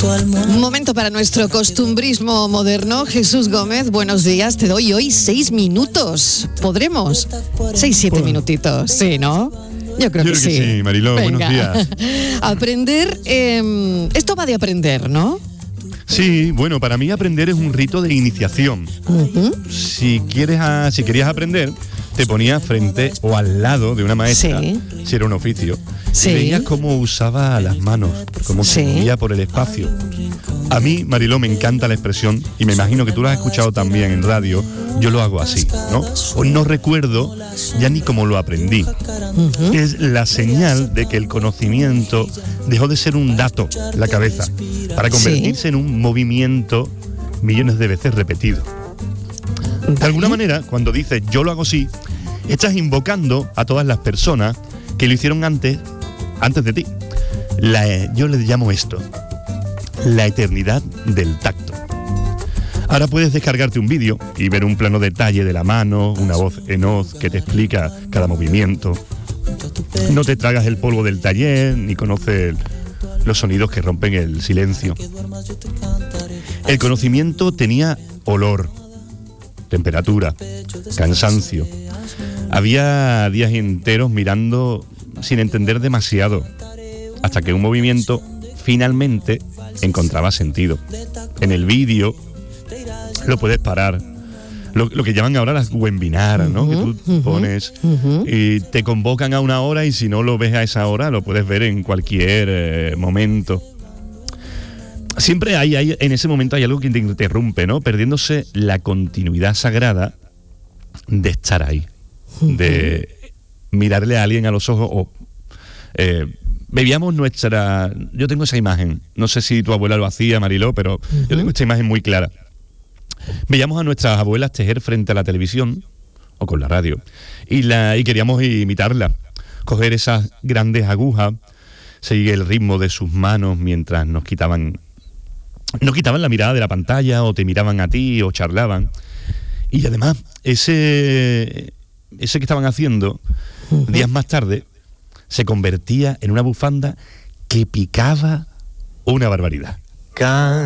Un momento para nuestro costumbrismo moderno. Jesús Gómez, buenos días. Te doy hoy 6 minutos. ¿Podremos? 6-7 minutitos. Sí, ¿no? Yo creo que sí. Sí, Mariló, Venga. buenos días. Aprender, esto va de aprender, ¿no? Sí, bueno, para mí aprender es un rito de iniciación. Si querías aprender, te ponías frente o al lado de una maestra, Sí. si era un oficio, Sí. y veías cómo usaba las manos, cómo se Sí. movía por el espacio. A mí, Mariló, me encanta la expresión, y me imagino que tú la has escuchado también en radio. Yo lo hago así, ¿no? O no recuerdo ya ni cómo lo aprendí. Es la señal de que el conocimiento dejó de ser un dato en la cabeza para convertirse en un movimiento millones de veces repetido. De alguna manera, cuando dices yo lo hago así, estás invocando a todas las personas que lo hicieron antes de ti. Yo le llamo esto la eternidad del tacto. Ahora puedes descargarte un vídeo y ver un plano detalle de la mano, una voz en off que te explica cada movimiento. No te tragas el polvo del taller ni conoces los sonidos que rompen el silencio. El conocimiento tenía olor, temperatura, cansancio. Había días enteros mirando sin entender demasiado, hasta que un movimiento finalmente encontraba sentido. En el vídeo lo puedes parar. Lo que llaman ahora las webinar, ¿no? Que tú pones y te convocan a una hora, y si no lo ves a esa hora, lo puedes ver en cualquier momento. Siempre hay en ese momento hay algo que te interrumpe, ¿no? Perdiéndose la continuidad sagrada de estar ahí, de mirarle a alguien a los ojos. O veíamos yo tengo esa imagen, no sé si tu abuela lo hacía, Mariló, pero yo tengo esta imagen muy clara. Veíamos a nuestras abuelas tejer frente a la televisión o con la radio y queríamos imitarla, coger esas grandes agujas, seguir el ritmo de sus manos mientras nos quitaban la mirada de la pantalla, o te miraban a ti o charlaban. Y además ese que estaban haciendo días más tarde se convertía en una bufanda que picaba una barbaridad.